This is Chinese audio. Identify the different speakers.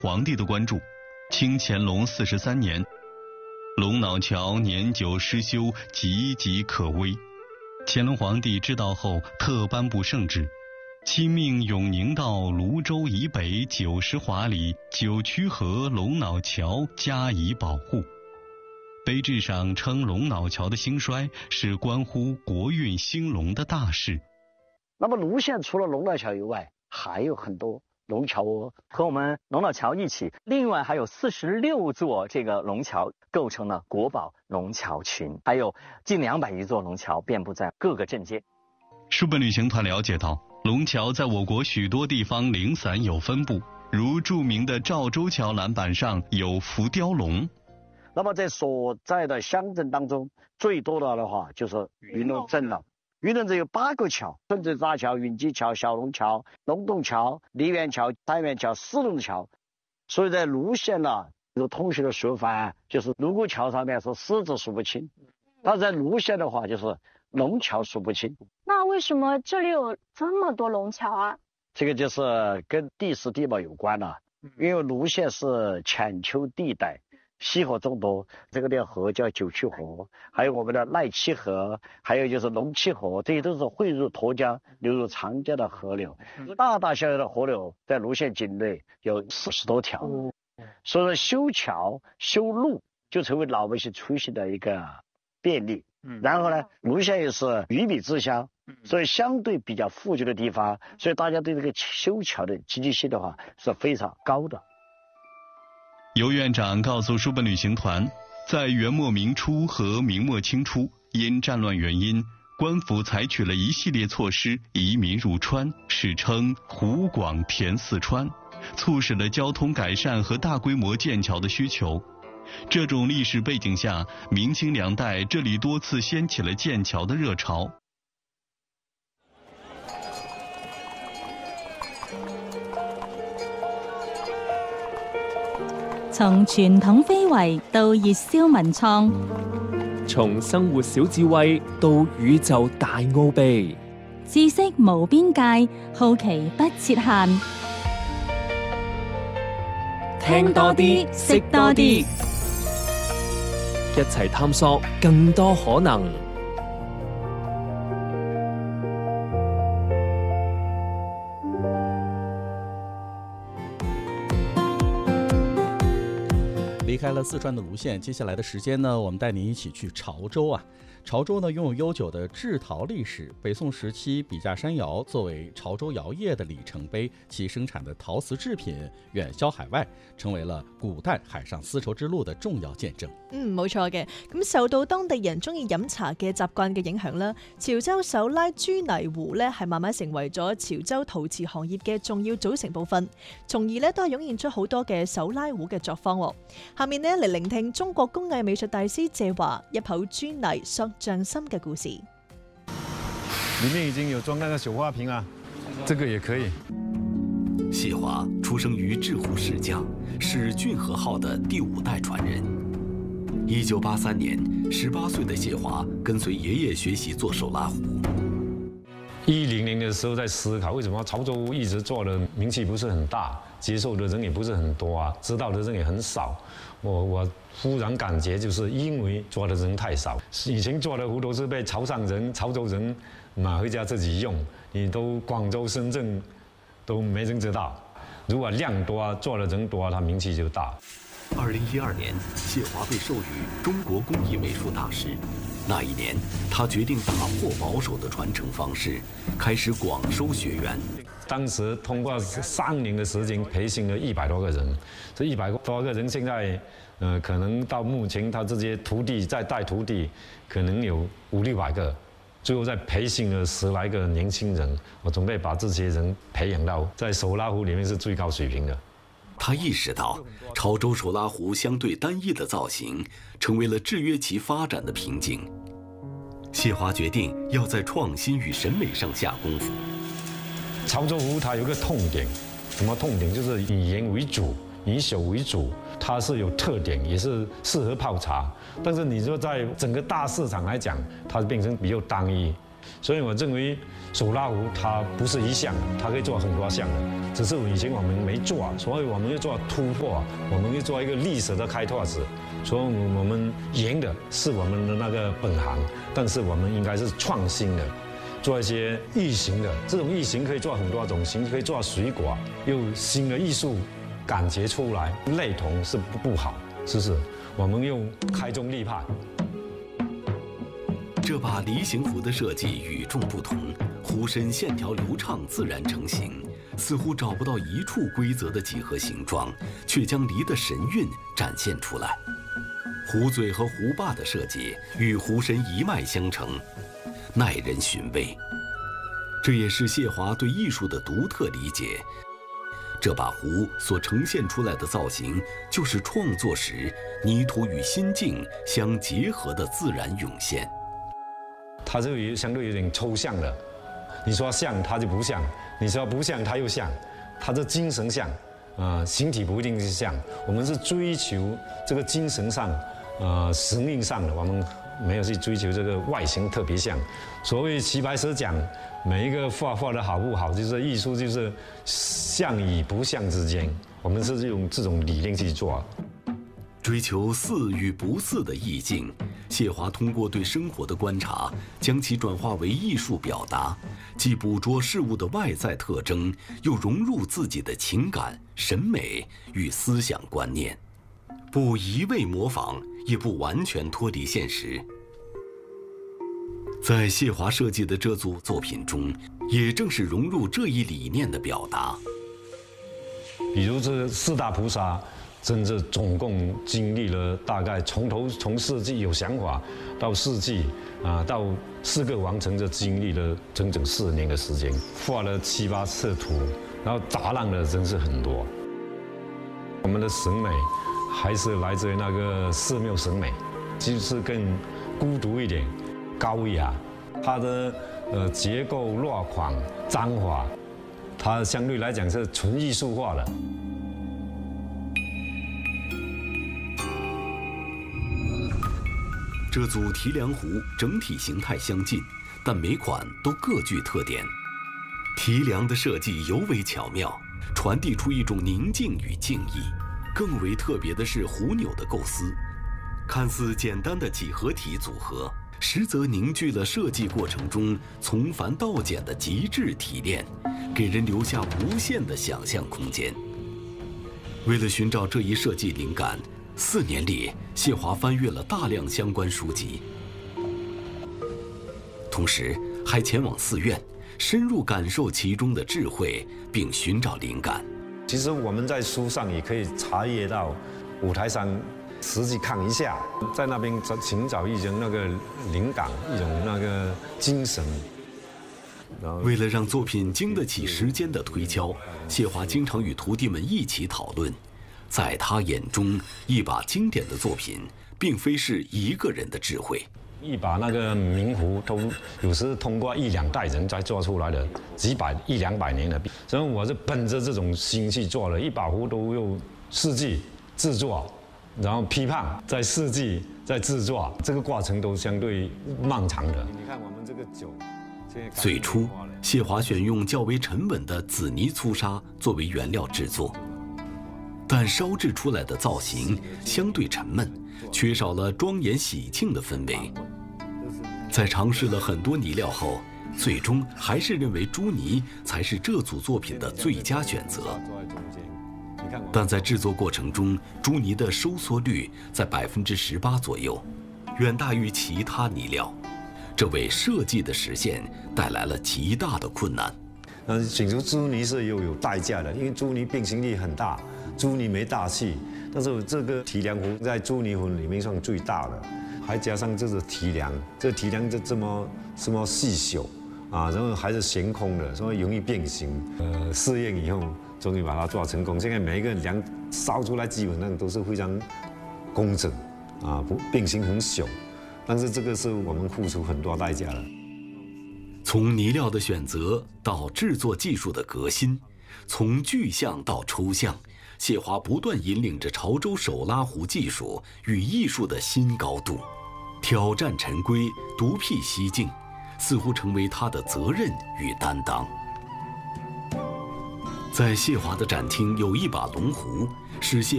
Speaker 1: 皇帝的关注。清乾隆43年，龙脑桥年久失修，岌岌可危。乾隆皇帝知道后，特颁布圣旨，亲命永宁道泸州以北90华里9曲河龙脑桥加以保护。碑志上称龙脑桥的兴衰是关乎国运兴隆的大事。
Speaker 2: 那么泸县除了龙脑桥以外，还有很多龙桥哦，
Speaker 3: 和我们龙脑桥一起，另外还有46座这个龙桥构成了国宝龙桥群，还有近200余座龙桥遍布在各个镇街。
Speaker 1: 书本旅行团了解到，龙桥在我国许多地方零散有分布，如著名的赵州桥栏板上有浮雕龙。
Speaker 2: 那么在所在的乡镇当中，最多的话就是云龙镇了。云龙镇有8个桥：顺水闸桥、云鸡桥、小龙桥、龙洞桥、梨园桥、三元桥、四龙桥。所以在泸县呢，有同学的说法就是泸沽桥上面是狮子数不清，但在泸县的话就是龙桥数不清。
Speaker 4: 那为什么这里有这么多龙桥啊？
Speaker 2: 这个就是跟地势地貌有关了，因为泸县是浅丘地带，溪河众多，这个的河叫9曲河，还有我们的赖七河，还有就是龙七河，这些都是汇入沱江流入长江的河流。大大小小的河流在泸县境内有40多条，所以说修桥修路就成为老百姓出行的一个便利。然后呢，泸县又是鱼米之乡，所以相对比较富足的地方，所以大家对这个修桥的积极性的话是非常高的。
Speaker 1: 尤院长告诉书本旅行团，在元末明初和明末清初，因战乱原因，官府采取了一系列措施移民入川，史称湖广填四川，促使了交通改善和大规模建桥的需求。这种历史背景下，明清两代这里多次掀起了建桥的热潮。
Speaker 5: 從傳統非遺到熱銷文創，
Speaker 6: 從生活小智慧到宇宙大奧秘，
Speaker 5: 知識無邊界，好奇不設限。
Speaker 6: 聽多啲，識多啲，一齊探索更多可能。
Speaker 7: 离开了四川的泸县，接下来的时间呢，我们带您一起去潮州啊。潮州呢拥有悠久的制陶历史，北宋时期笔架山窑作为潮州窑业的里程碑，其生产的陶瓷制品远销海外，成為了古代海上絲綢之路的重要見證。
Speaker 8: 冇錯嘅。咁受到當地人中意飲茶嘅習慣嘅影響啦，潮州手拉朱泥壺咧係慢慢成為咗潮州陶瓷行業嘅重要組成部分，從而咧都係湧現出好多嘅手拉壺嘅作坊。下面呢嚟聆聽中國工藝美術大師謝華一口朱泥塑匠心嘅故事。
Speaker 9: 裡面已經有裝那個手花瓶啊，這個也可以。
Speaker 10: 謝華出生於製壺世家，是駿和號的第5代傳人。1983年，18歲的謝華跟隨爺爺學習做手拉壺。
Speaker 9: 10年的時候在思考，為什麼潮州一直做的名氣不是很大，接受的人也不是很多啊，知道的人也很少。我忽然感覺就是因為做的人太少，以前做的壺都是被潮汕人、潮州人買回家自己用，你都廣州、深圳都沒人知道。如果量多，做的人多，它名氣就大。
Speaker 10: 2012年，謝華被授予中國工藝美術大師。那一年，他決定打破保守的傳承方式，開始廣收學員。
Speaker 9: 當時通過3年的時間培訓了100多個人，這100多個人現在，可能到目前他這些徒弟在帶徒弟，可能有500-600個，最後再培訓了10來個年輕人。我準備把這些人培養到在手拉壺裡面是最高水平的。
Speaker 10: 他意識到，潮州手拉壺相對單一的造型，成為了制約其發展的瓶頸。謝華決定要在創新與審美上下功夫。
Speaker 9: 潮州壺它有個痛點，什麼痛點？就是以顏為主，以手為主，它是有特點，也是適合泡茶。但是你說在整個大市場來講，它變成比較單一， 所以我认为手拉壶它不是一项的，它可以做很多项的，只是以前我们没做，所以我们要做突破，我们要做一个历史的开拓者。所以我们赢的是我们的那个本行，但是我们应该是创新的，做一些异形的。这种异形可以做很多种形，可以做水果，有新的艺术感觉出来。类同是不好，是不是？我们用开宗立派。
Speaker 10: 这把梨形壶的设计与众不同，壶身线条流畅，自然成型，似乎找不到一处规则的几何形状，却将梨的神韵展现出来。壶嘴和壶把的设计与壶身一脉相承，耐人寻味。这也是谢华对艺术的独特理解。这把壶所呈现出来的造型，就是创作时泥土与心境相结合的自然涌现。
Speaker 9: 它就相对有点抽象的，你说像它就不像，你说不像它又像，它的精神像，形体不一定是像。我们是追求这个精神上，神韵上的，我们没有去追求这个外形特别像。所谓齐白石讲，每一个画的好不好，就是艺术就是像与不像之间，我们是用这种理念去做。
Speaker 10: 追求似与不似的意境，谢华通过对生活的观察，将其转化为艺术表达，既捕捉事物的外在特征，又融入自己的情感、审美与思想观念，不一味模仿，也不完全脱离现实。在谢华设计的这组作品中，也正是融入这一理念的表达。
Speaker 9: 比如这四大菩萨，真正总共经历了大概从设计有想法到设计到4个完成，就经历了整整4年的时间，画了7、8次图，然后打浪的真是很多。我们的审美还是来自于那个寺庙审美，就是更孤独一点，高雅，它的结构落款章法，它相对来讲是纯艺术化的。
Speaker 10: 这组提梁壶整体形态相近，但每款都各具特点。提梁的设计尤为巧妙，传递出一种宁静与静意。更为特别的是壶钮的构思，看似简单的几何体组合，实则凝聚了设计过程中从繁到简的极致提炼，给人留下无限的想象空间。为了寻找这一设计灵感，4年里，谢华翻阅了大量相关书籍，同时还前往寺院，深入感受其中的智慧，并寻找灵感。
Speaker 9: 其实我们在书上也可以查阅到，舞台上实际看一下，在那边寻找一种那个灵感，一种那个精神。
Speaker 10: 为了让作品经得起时间的推敲，谢华经常与徒弟们一起讨论。在他眼中，一把经典的作品，并非是一个人的智慧。
Speaker 9: 一把那个名壶，都有时通过1、2代人才做出来的，1、2百年的。所以我是本着这种心去做了，一把壶都用4季制作，然后批判，再4季再制作，这个过程都相对漫长的。你看我们这个酒，
Speaker 10: 最初谢华选用较为沉稳的紫泥粗砂作为原料制作，但烧制出来的造型相对沉闷，缺少了庄严喜庆的氛围。在尝试了很多泥料后，最终还是认为朱泥才是这组作品的最佳选择。但在制作过程中，朱泥的收缩率在18%左右，远大于其他泥料，这为设计的实现带来了极大的困难。
Speaker 9: 选出朱泥是有代价的，因为朱泥变形力很大，朱泥没大气。但是这个提梁壶在朱泥壶里面算最大的，还加上这个提梁，这提梁就这么细小然后还是悬空的，所以容易变形。试验以后，终于把它做成功。现在每一个梁烧出来基本上都是非常工整不变形很小，但是这个是我们付出很多代价的。
Speaker 10: 从泥料的选择到制作技术的革新，从具象到抽象，谢华不断引领着潮州手拉壶技术与艺术的新高度，挑战陈规，独辟蹊径， 似乎成为他的责任与担当。在谢华的展厅有一把龙壶，是谢